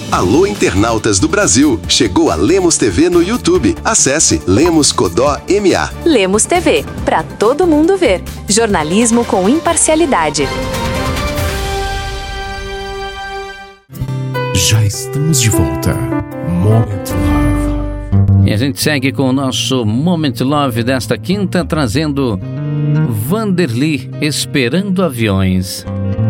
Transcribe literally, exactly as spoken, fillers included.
Alô, internautas do Brasil! Chegou a Lemos T V no YouTube. Acesse Lemos Codó M A. Lemos T V, para todo mundo ver. Jornalismo com imparcialidade. Já estamos de volta. Moment Love. E a gente segue com o nosso Moment Love desta quinta, trazendo Vanderly Esperando Aviões.